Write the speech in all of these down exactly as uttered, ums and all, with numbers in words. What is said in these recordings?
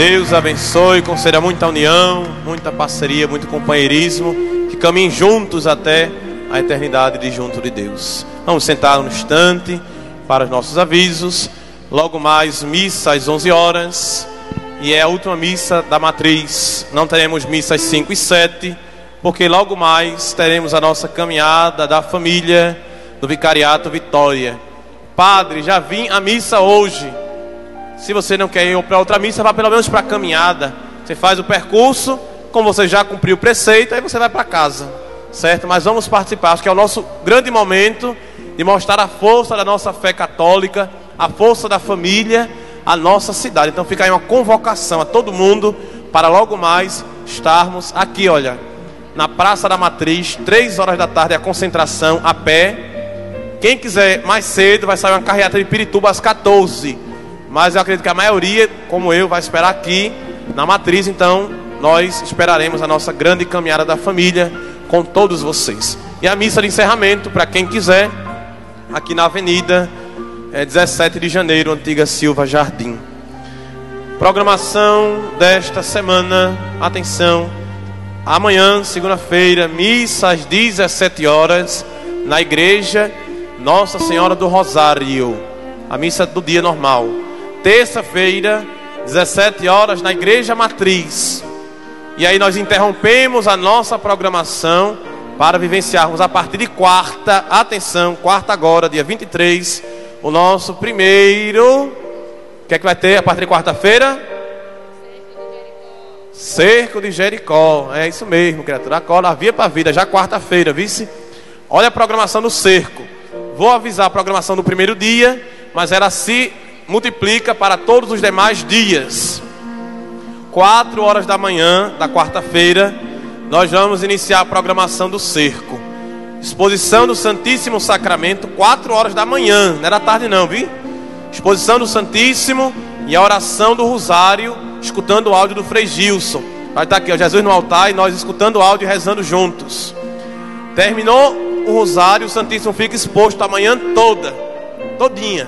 Deus abençoe, conceda muita união, muita parceria, muito companheirismo, que caminhem juntos até a eternidade de junto de Deus. Vamos sentar um instante para os nossos avisos. Logo mais, missa às onze horas, e é a última missa da matriz. Não teremos missa às cinco e sete, porque logo mais teremos a nossa caminhada da família do Vicariato Vitória. Padre, já vim à missa hoje. Se você não quer ir para outra missa, vá pelo menos para a caminhada. Você faz o percurso, como você já cumpriu o preceito, aí você vai para casa, certo? Mas vamos participar, acho que é o nosso grande momento de mostrar a força da nossa fé católica, a força da família, a nossa cidade. Então fica aí uma convocação a todo mundo para logo mais estarmos aqui, olha, na Praça da Matriz, três horas da tarde, a concentração a pé. Quem quiser mais cedo, vai sair uma carreata de Pirituba às quatorze. Mas eu acredito que a maioria, como eu, vai esperar aqui na Matriz. Então nós esperaremos a nossa grande caminhada da família com todos vocês. E a missa de encerramento, para quem quiser, aqui na Avenida é dezessete de janeiro, Antiga Silva Jardim. Programação desta semana, atenção, amanhã, segunda-feira, missa às dezessete horas, na igreja Nossa Senhora do Rosário, a missa do dia normal. Terça-feira, dezessete horas, na igreja matriz. E aí nós interrompemos a nossa programação para vivenciarmos a partir de quarta, atenção, quarta agora, dia vinte e três, o nosso primeiro, o que é que vai ter a partir de quarta-feira? Cerco de Jericó, é isso mesmo, criatura, acorda, a via para a vida, já quarta-feira, vice? Olha a programação do cerco. Vou avisar a programação do primeiro dia, mas ela se multiplica para todos os demais dias. Quatro horas da manhã da quarta-feira, nós vamos iniciar a programação do cerco. Exposição do Santíssimo Sacramento, quatro horas da manhã, não era tarde não, viu? Exposição do Santíssimo e a oração do Rosário, escutando o áudio do Frei Gilson. Vai estar aqui, ó, Jesus no altar, e nós escutando o áudio e rezando juntos. Terminou o Rosário, o Santíssimo fica exposto a manhã toda, todinha.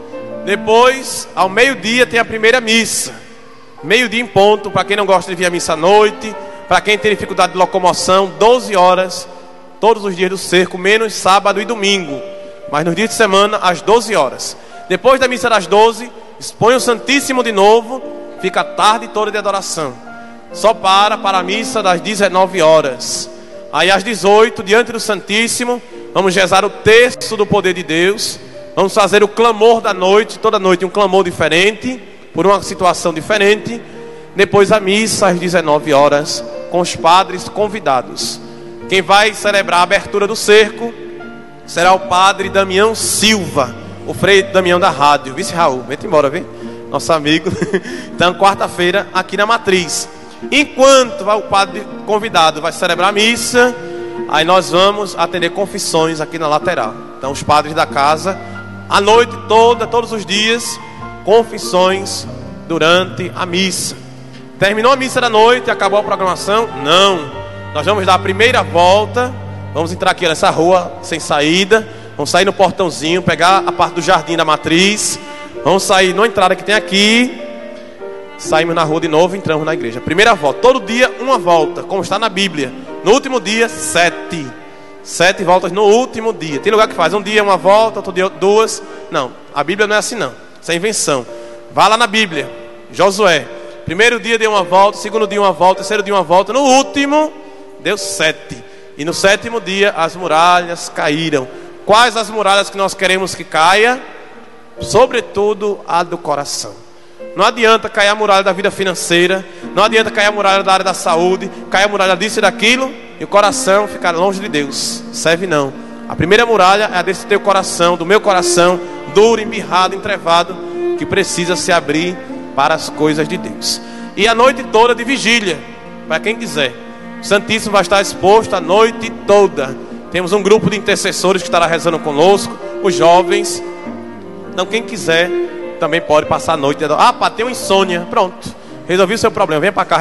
Depois, ao meio-dia, tem a primeira missa. Meio-dia em ponto, para quem não gosta de vir à missa à noite, para quem tem dificuldade de locomoção, doze horas, todos os dias do cerco, menos sábado e domingo. Mas nos dias de semana, às doze horas. Depois da missa das doze, expõe o Santíssimo de novo, fica a tarde toda de adoração. Só para para a missa das dezenove horas. Aí às dezoito, diante do Santíssimo, vamos rezar o terço do poder de Deus. Vamos fazer o clamor da noite, toda noite um clamor diferente, por uma situação diferente. Depois a missa às dezenove horas, com os padres convidados. Quem vai celebrar a abertura do cerco será o padre Damião Silva, o Frei Damião da rádio. Vice Raul, vem embora, vem, nosso amigo. Então quarta-feira aqui na Matriz. Enquanto vai o padre convidado vai celebrar a missa, aí nós vamos atender confissões aqui na lateral. Então os padres da casa, a noite toda, todos os dias, confissões durante a missa. Terminou a missa da noite, acabou a programação? Não. Nós vamos dar a primeira volta, vamos entrar aqui nessa rua sem saída, vamos sair no portãozinho, pegar a parte do jardim da Matriz, vamos sair na entrada que tem aqui, saímos na rua de novo e entramos na igreja. Primeira volta, todo dia uma volta, como está na Bíblia. No último dia, sete. Sete voltas no último dia. Tem lugar que faz um dia uma volta, outro dia duas. Não, a Bíblia não é assim não. Isso é invenção. Vá lá na Bíblia, Josué. Primeiro dia deu uma volta, segundo dia uma volta, terceiro dia uma volta. No último, deu sete. E no sétimo dia as muralhas caíram. Quais as muralhas que nós queremos que caia? Sobretudo a do coração. Não adianta cair a muralha da vida financeira, não adianta cair a muralha da área da saúde, cair a muralha disso e daquilo, e o coração ficar longe de Deus. Serve não. A primeira muralha é a desse teu coração, do meu coração, duro, embirrado, entrevado, que precisa se abrir para as coisas de Deus. E a noite toda de vigília, para quem quiser. O Santíssimo vai estar exposto a noite toda. Temos um grupo de intercessores que estará rezando conosco, os jovens. Então quem quiser também pode passar a noite. Ah, pá, tem uma insônia. Pronto, resolvi o seu problema, vem para cá.